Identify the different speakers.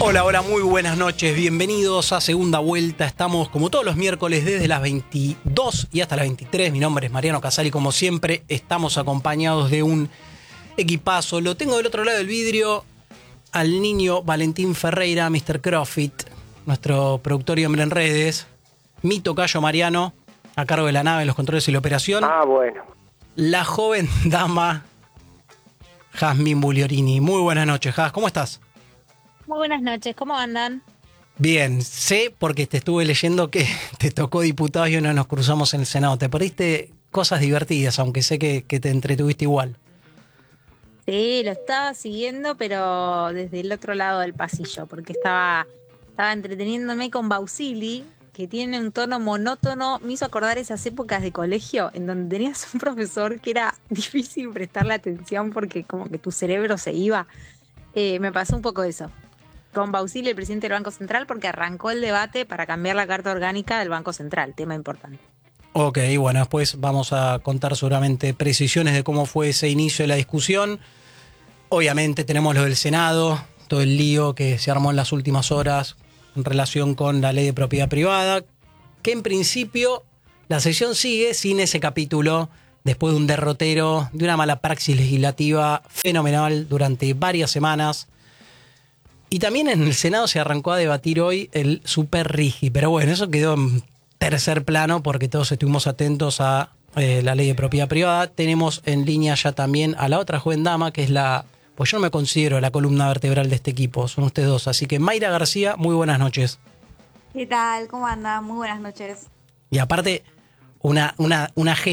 Speaker 1: Hola, hola, muy buenas noches, bienvenidos a Segunda Vuelta. Estamos como todos los miércoles desde las 22 y hasta las 23. Mi nombre es Mariano Casali, como siempre estamos acompañados de un equipazo. Lo tengo del otro lado del vidrio al niño Valentín Ferreira, Mr. Crofit, nuestro productor y hombre en redes. Mi tocayo Mariano, a cargo de la nave, los controles y la operación.
Speaker 2: Bueno.
Speaker 1: La joven dama Jazmín Bugliorini. Muy buenas noches, Jaz, ¿cómo estás?
Speaker 3: Muy buenas noches, ¿cómo andan?
Speaker 1: Bien, sé porque te estuve leyendo que te tocó diputado y nos cruzamos en el Senado. Te perdiste cosas divertidas, aunque sé que te entretuviste igual.
Speaker 3: Sí, lo estaba siguiendo, pero desde el otro lado del pasillo, porque estaba entreteniéndome con Bausili, que tiene un tono monótono. Me hizo acordar esas épocas de colegio en donde tenías un profesor que era difícil prestarle atención porque como que tu cerebro se iba. Me pasó un poco eso con Bausili, el presidente del Banco Central, porque arrancó el debate para cambiar la Carta Orgánica del Banco Central, tema importante.
Speaker 1: Ok, bueno, después vamos a contar seguramente precisiones de cómo fue ese inicio de la discusión. Obviamente tenemos lo del Senado, todo el lío que se armó en las últimas horas en relación con la ley de propiedad privada, que en principio la sesión sigue sin ese capítulo, después de un derrotero, de una mala praxis legislativa fenomenal durante varias semanas. Y también en el Senado se arrancó a debatir hoy el Super Rigi, pero bueno, eso quedó en tercer plano porque todos estuvimos atentos a la ley de propiedad privada. Tenemos en línea ya también a la otra joven dama, que es pues yo no me considero la columna vertebral de este equipo, son ustedes dos. Así que Mayra García, muy buenas noches.
Speaker 4: ¿Qué tal? ¿Cómo andan? Muy buenas noches.
Speaker 1: Y aparte, una